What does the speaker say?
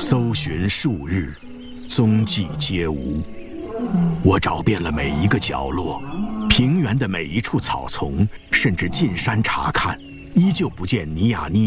搜寻数日，踪迹皆无。我找遍了每一个角落，平原的每一处草丛，甚至进山查看，依旧不见尼亚妮